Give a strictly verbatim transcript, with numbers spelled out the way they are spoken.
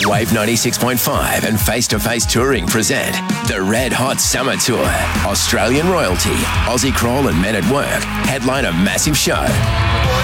Wave ninety-six point five and Face to Face Touring present the Red Hot Summer Tour. Australian royalty, Aussie Crawl and Men at Work headline a massive show.